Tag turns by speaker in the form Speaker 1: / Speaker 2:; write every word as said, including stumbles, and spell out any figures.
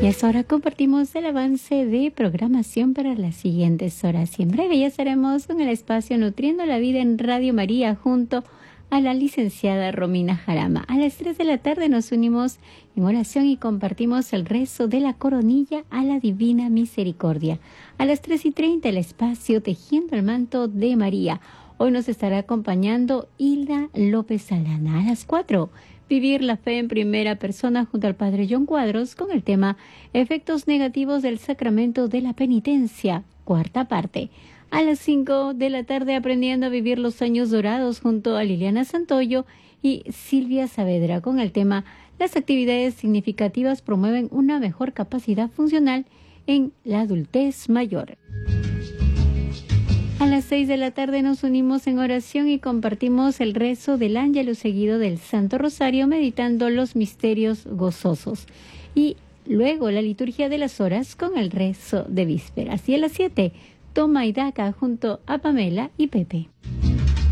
Speaker 1: Y es ahora compartimos el avance de programación para las siguientes horas. Y en breve ya estaremos con el espacio Nutriendo la Vida en Radio María junto a la licenciada Romina Jarama. A las tres de la tarde nos unimos en oración y compartimos el rezo de la coronilla a la Divina Misericordia. A las tres y treinta el espacio Tejiendo el Manto de María. Hoy nos estará acompañando Hilda López Salana. A las cuatro, Vivir la Fe en Primera Persona junto al Padre John Cuadros con el tema Efectos Negativos del Sacramento de la Penitencia, cuarta parte. A las cinco de la tarde, Aprendiendo a Vivir los Años Dorados junto a Liliana Santoyo y Silvia Saavedra con el tema Las actividades significativas promueven una mejor capacidad funcional en la adultez mayor. A las seis de la tarde nos unimos en oración y compartimos el rezo del Ángelus seguido del Santo Rosario, meditando los misterios gozosos. Y luego la liturgia de las horas con el rezo de vísperas. Y a las siete, Toma y Daca junto a Pamela y Pepe.